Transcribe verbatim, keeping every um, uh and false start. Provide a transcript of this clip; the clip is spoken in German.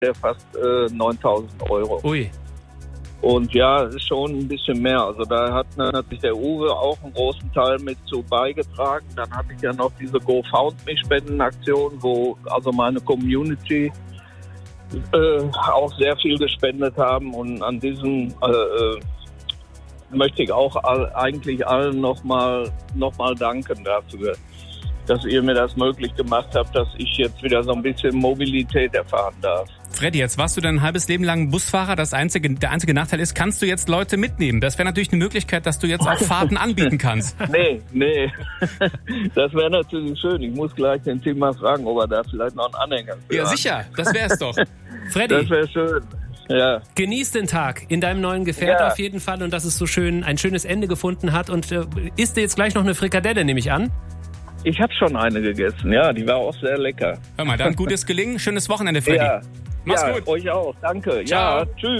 der fast äh, neuntausend Euro. Ui. Und ja, ist schon ein bisschen mehr. Also da hat natürlich der Uwe auch einen großen Teil mit zu beigetragen. Dann hatte ich ja noch diese GoFundMe-Spendenaktion, wo also meine Community äh, auch sehr viel gespendet haben. Und an diesen äh, möchte ich auch all, eigentlich allen nochmal noch mal danken dafür, dass ihr mir das möglich gemacht habt, dass ich jetzt wieder so ein bisschen Mobilität erfahren darf. Freddy, jetzt warst du dein halbes Leben lang Busfahrer. Das einzige, der einzige Nachteil ist, kannst du jetzt Leute mitnehmen? Das wäre natürlich eine Möglichkeit, dass du jetzt auch Fahrten anbieten kannst. Nee, nee. Das wäre natürlich schön. Ich muss gleich den Tim mal fragen, ob er da vielleicht noch einen Anhänger für Ja, hat. sicher. Das wäre es doch. Freddy, Das wäre schön. Ja. genieß den Tag in deinem neuen Gefährt Ja. auf jeden Fall und dass es so schön ein schönes Ende gefunden hat. Und äh, isst du jetzt gleich noch eine Frikadelle, nehme ich an? Ich habe schon eine gegessen. Ja, die war auch sehr lecker. Hör mal, dann gutes Gelingen. Schönes Wochenende, Freddy. Ja. Mach's ja, gut. euch auch. Danke. Ciao. Ja, tschüss.